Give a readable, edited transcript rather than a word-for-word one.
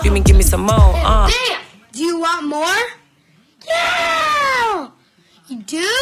give me some more. Damn! Do you want more? Yeah! You do?